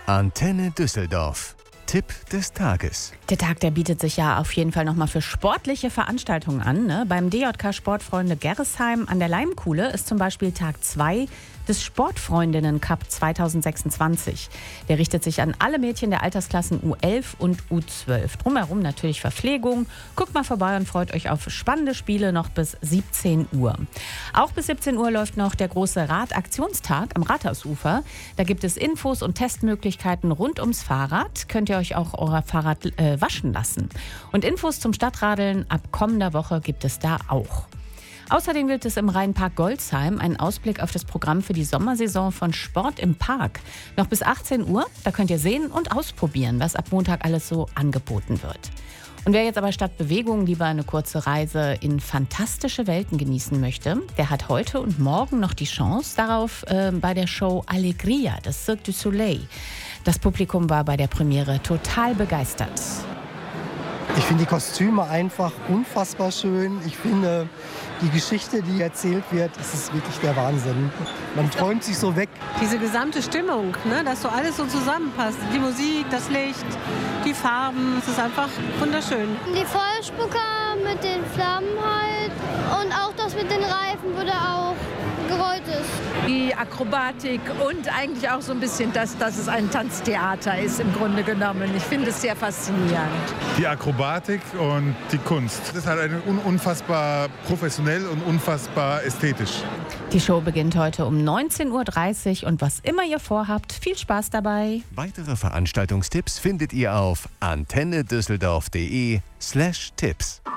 Antenne Düsseldorf. Tipp des Tages. Der Tag, der bietet sich ja auf jeden Fall nochmal für sportliche Veranstaltungen an. Ne? Beim DJK Sportfreunde Gerresheim an der Leimkuhle ist zum Beispiel Tag 2 des Sportfreundinnen-Cup 2026. Der richtet sich an alle Mädchen der Altersklassen U11 und U12. Drumherum natürlich Verpflegung. Guckt mal vorbei und freut euch auf spannende Spiele noch bis 17 Uhr. Auch bis 17 Uhr läuft noch der große Radaktionstag am Rathausufer. Da gibt es Infos und Testmöglichkeiten rund ums Fahrrad. Könnt ihr euch auch euer Fahrrad waschen lassen. Und Infos zum Stadtradeln ab kommender Woche gibt es da auch. Außerdem gibt es im Rheinpark Golzheim einen Ausblick auf das Programm für die Sommersaison von Sport im Park. Noch bis 18 Uhr, da könnt ihr sehen und ausprobieren, was ab Montag alles so angeboten wird. Und wer jetzt aber statt Bewegung lieber eine kurze Reise in fantastische Welten genießen möchte, der hat heute und morgen noch die Chance darauf bei der Show Alegria, das Cirque du Soleil. Das Publikum war bei der Premiere total begeistert. Ich finde die Kostüme einfach unfassbar schön. Ich finde die Geschichte, die erzählt wird, das ist wirklich der Wahnsinn. Man träumt sich so weg. Diese gesamte Stimmung, ne, dass so alles so zusammenpasst. Die Musik, das Licht, die Farben, es ist einfach wunderschön. Die Feuerspucker mit den Flammen halt und auch das mit den Reifen, wo da auch gerollt ist. Die Akrobatik und eigentlich auch so ein bisschen dass es ein Tanztheater ist im Grunde genommen. Ich finde es sehr faszinierend. Die Akrobatik und die Kunst. Das ist halt unfassbar professionell und unfassbar ästhetisch. Die Show beginnt heute um 19.30 Uhr und was immer ihr vorhabt, viel Spaß dabei. Weitere Veranstaltungstipps findet ihr auf antennedüsseldorf.de/Tipps.